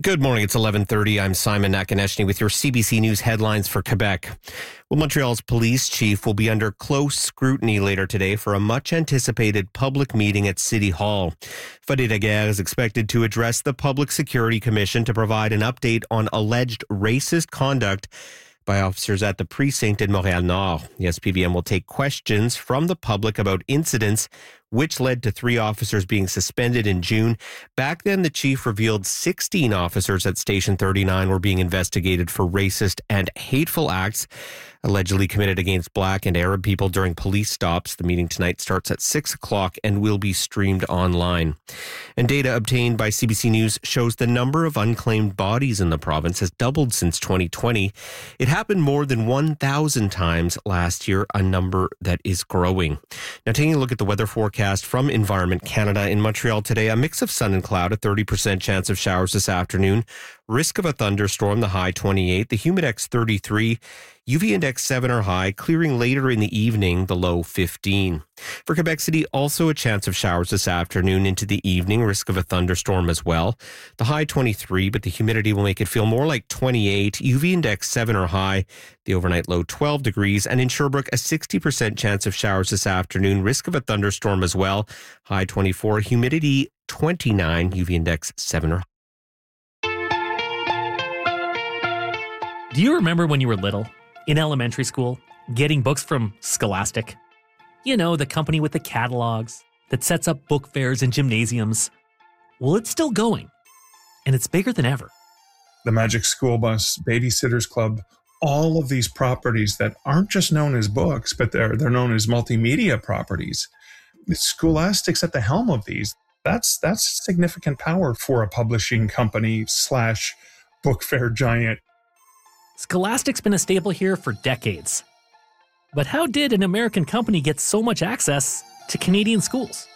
Good morning. It's 11:30. I'm Simon Nakonechny with your CBC News headlines for Quebec. Well, Montreal's police chief will be under close scrutiny later today for a much-anticipated public meeting at City Hall. Fadi Daguerre is expected to address the Public Security Commission to provide an update on alleged racist conduct by officers at the precinct in Montréal-Nord. The SPVM will take questions from the public about incidents which led to 3 officers being suspended in June. Back then, the chief revealed 16 officers at Station 39 were being investigated for racist and hateful acts allegedly committed against Black and Arab people during police stops. The meeting tonight starts at 6 o'clock and will be streamed online. And data obtained by CBC News shows the number of unclaimed bodies in the province has doubled since 2020. It happened more than 1,000 times last year, a number that is growing. Now, taking a look at the weather forecast from Environment Canada. In Montreal today, a mix of sun and cloud, a 30% chance of showers this afternoon. Risk of a thunderstorm, the high 28, the humidex 33, UV index 7 or high, clearing later in the evening, the low 15. For Quebec City, also a chance of showers this afternoon into the evening, risk of a thunderstorm as well. The high 23, but the humidity will make it feel more like 28, UV index 7 or high, the overnight low 12 degrees. And in Sherbrooke, a 60% chance of showers this afternoon, risk of a thunderstorm as well, high 24, humidity 29, UV index 7 or high. Do you remember when you were little, in elementary school, getting books from Scholastic? You know, the company with the catalogs that sets up book fairs and gymnasiums. Well, it's still going, and it's bigger than ever. The Magic School Bus, Babysitters Club, all of these properties that aren't just known as books, but they're known as multimedia properties. Scholastic's at the helm of these. That's significant power for a publishing company / book fair giant. Scholastic's been a staple here for decades. But how did an American company get so much access to Canadian schools?